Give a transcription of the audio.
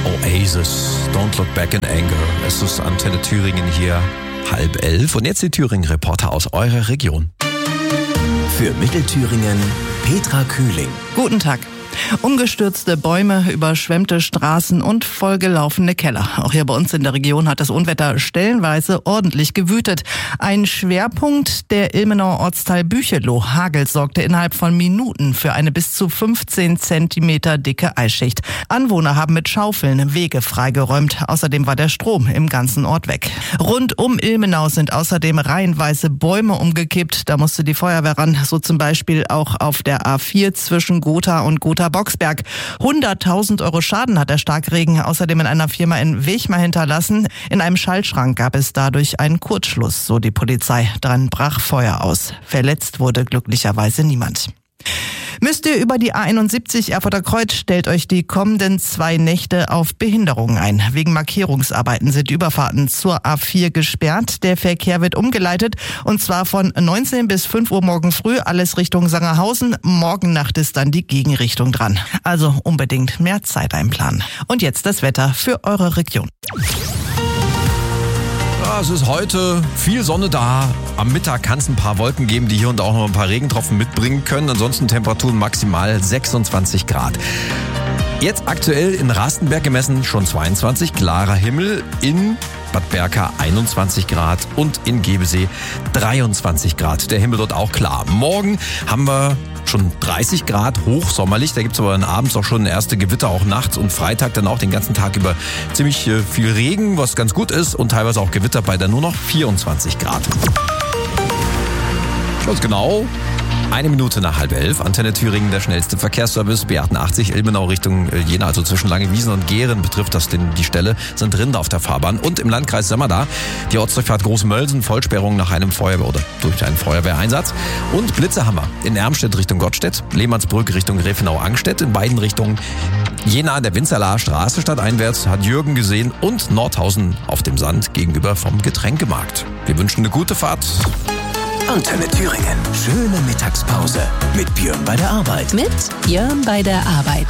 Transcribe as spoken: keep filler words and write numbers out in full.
Oasis, Don't Look Back in Anger. Es ist Antenne Thüringen hier, halb elf. Und jetzt die Thüringen-Reporter aus eurer Region. Für Mittelthüringen, Petra Kühling. Guten Tag. Umgestürzte Bäume, überschwemmte Straßen und vollgelaufene Keller. Auch hier bei uns in der Region hat das Unwetter stellenweise ordentlich gewütet. Ein Schwerpunkt der Ilmenauer Ortsteil Bücheloh. Hagel sorgte innerhalb von Minuten für eine bis zu fünfzehn Zentimeter dicke Eisschicht. Anwohner haben mit Schaufeln Wege freigeräumt. Außerdem war der Strom im ganzen Ort weg. Rund um Ilmenau sind außerdem reihenweise Bäume umgekippt. Da musste die Feuerwehr ran. So zum Beispiel auch auf der A vier zwischen Gotha und Gotha Boxberg. hunderttausend Euro Schaden hat der Starkregen außerdem in einer Firma in Wechmar hinterlassen. In einem Schaltschrank gab es dadurch einen Kurzschluss, so die Polizei. Dran brach Feuer aus. Verletzt wurde glücklicherweise niemand. Müsst ihr über die A einundsiebzig Erfurter Kreuz, stellt euch die kommenden zwei Nächte auf Behinderungen ein. Wegen Markierungsarbeiten sind die Überfahrten zur A vier gesperrt. Der Verkehr wird umgeleitet und zwar von neunzehn bis fünf Uhr morgen früh, alles Richtung Sangerhausen. Morgen Nacht ist dann die Gegenrichtung dran. Also unbedingt mehr Zeit einplanen. Und jetzt das Wetter für eure Region. Ja, es ist heute viel Sonne da. Am Mittag kann es ein paar Wolken geben, die hier und da auch noch ein paar Regentropfen mitbringen können. Ansonsten Temperaturen maximal sechsundzwanzig Grad. Jetzt aktuell in Rastenberg gemessen schon zweiundzwanzig, klarer Himmel, in Bad Berka einundzwanzig Grad und in Gebesee dreiundzwanzig Grad. Der Himmel dort auch klar. Morgen haben wir schon dreißig Grad, hochsommerlich. Da gibt's aber dann abends auch schon erste Gewitter, auch nachts und Freitag dann auch den ganzen Tag über ziemlich äh, viel Regen, was ganz gut ist und teilweise auch Gewitter bei dann nur noch vierundzwanzig Grad. Ganz genau. Eine Minute nach halb elf, Antenne Thüringen, der schnellste Verkehrsservice, B achtundachtzig, Ilmenau Richtung Jena, also zwischen Langewiesen und Gehren betrifft das den, die Stelle, sind Rinder auf der Fahrbahn. Und im Landkreis sind wir da, die Ortsdurchfahrt Großmölsen, Vollsperrung nach einem Feuerwehr- oder durch einen Feuerwehreinsatz. Und Blitze haben wir in Ermstedt Richtung Gottstedt, Lehmannsbrück Richtung Grefenau-Angstedt, in beiden Richtungen Jena an der Winzerlaer Straße stadteinwärts, hat Jürgen gesehen, und Nordhausen auf dem Sand gegenüber vom Getränkemarkt. Wir wünschen eine gute Fahrt. Antenne Thüringen. Schöne Mittagspause mit Björn bei der Arbeit. Mit Björn bei der Arbeit.